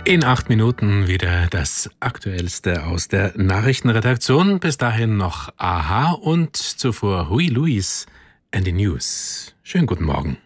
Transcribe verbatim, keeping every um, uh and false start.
In acht Minuten wieder das Aktuellste aus der Nachrichtenredaktion. Bis dahin noch Aha und zuvor Huey Lewis and the News. Schönen guten Morgen.